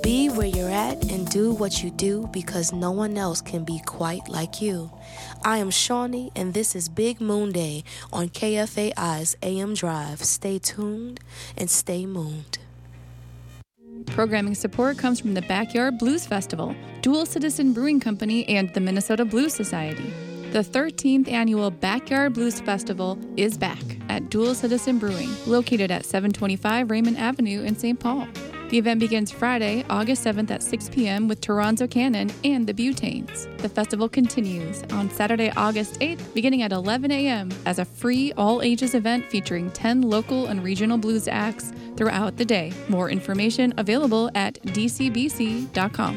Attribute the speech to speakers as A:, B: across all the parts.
A: Be where you're at and do what you do because no one else can be quite like you. I am Shawnee, and this is Big Moon Day on KFAI's AM Drive. Stay tuned and stay mooned.
B: Programming support comes from the Backyard Blues Festival, Dual Citizen Brewing Company, and the Minnesota Blues Society. The 13th annual Backyard Blues Festival is back at Dual Citizen Brewing, located at 725 Raymond Avenue in St. Paul. The event begins Friday, August 7th at 6 p.m. with Toronzo Cannon and the Butanes. The festival continues on Saturday, August 8th, beginning at 11 a.m. as a free all-ages event featuring 10 local and regional blues acts throughout the day. More information available at dcbc.com.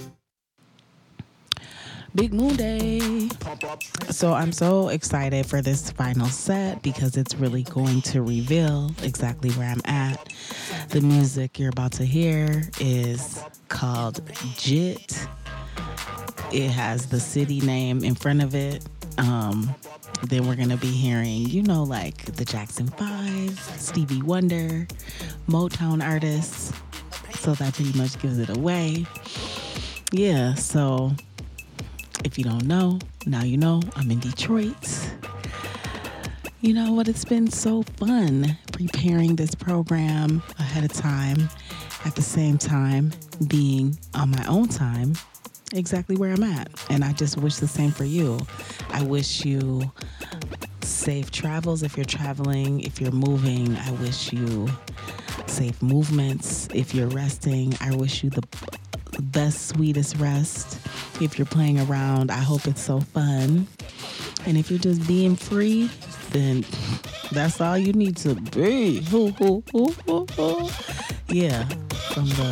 C: Big Moon Day. So I'm so excited for this final set because it's really going to reveal exactly where I'm at. The music you're about to hear is called JIT. It has the city name in front of it. Then we're going to be hearing, like the Jackson 5, Stevie Wonder, Motown artists. So that pretty much gives it away. Yeah, so if you don't know, now you know. I'm in Detroit. You know what? It's been so fun preparing this program ahead of time, at the same time being on my own time, exactly where I'm at. And I just wish the same for you. I wish you safe travels if you're traveling. If you're moving, I wish you safe movements. If you're resting, I wish you the best, sweetest rest. If you're playing around, I hope it's so fun. And if you're just being free, then that's all you need to be. Yeah, from the